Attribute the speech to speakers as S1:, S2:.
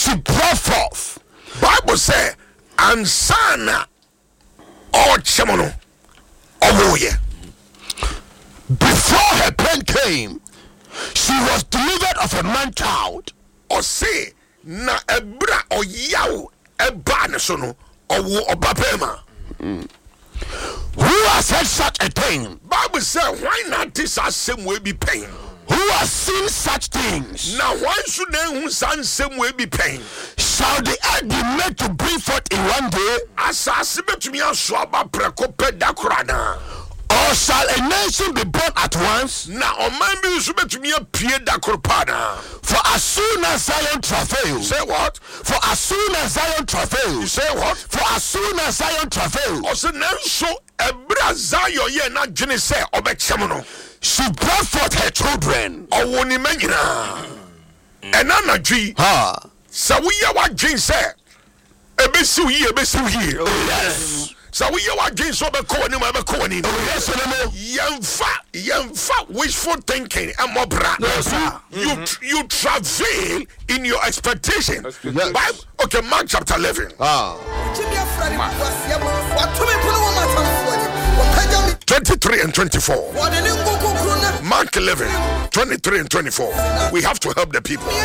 S1: she brought forth.
S2: Bible say ansana or chemono omoye.
S1: Before her pain came, she was delivered of a man child.
S2: Or say na ebra or yaw eba ne so no owo obapema.
S1: Who has said such a thing?
S2: Bible say why not this same way be pain?
S1: Who has seen such things?
S2: Now why should they who same way be pain?
S1: Shall the earth be made to bring forth in one day?
S2: Asase betumi asoaba preko pedakrana.
S1: Or shall a nation be born at once?
S2: Na oman bi so betumi apie dakropada.
S1: For as soon as Zion travails.
S2: Say what?
S1: For as soon as Zion travails.
S2: You say what?
S1: For as soon as Zion travails.
S2: Ose nanso ebra Zion ye na dwene say obechem no.
S1: She brought forth her children.
S2: Owoni manyina. Enana dwi.
S1: Ha.
S2: Sa we ya wa dwen say ebesiw yi.
S1: Oh yes.
S2: So we are against what Bekoni.
S1: Yes,
S2: Yemfa wishful thinking and more bra. You travail in your expectation.
S1: Yes.
S2: Okay, Mark chapter 11. 23 and 24. Mark 11, 23 and 24. We have to help the people.